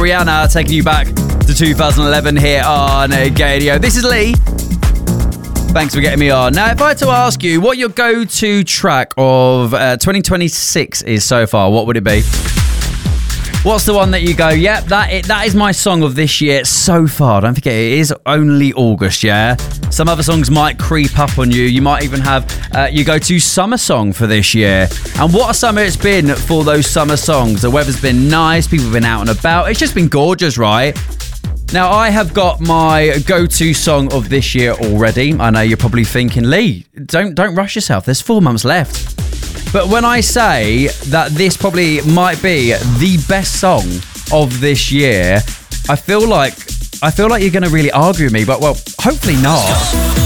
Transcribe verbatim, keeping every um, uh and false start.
Rihanna taking you back to two thousand eleven here on Gadio. This is Lee. Thanks for getting me on. Now, if I had to ask you what your go-to track of uh, twenty twenty-six is so far, what would it be? What's the one that you go, yep, that it, that is my song of this year so far. Don't forget, it is only August, yeah? Some other songs might creep up on you. You might even have uh, your go-to summer song for this year. And what a summer it's been for those summer songs. The weather's been nice. People have been out and about. It's just been gorgeous, right? Now, I have got my go-to song of this year already. I know you're probably thinking, Lee, don't don't rush yourself. There's four months left. But when I say that this probably might be the best song of this year, I feel like I feel like you're going to really argue with me, but well, hopefully not.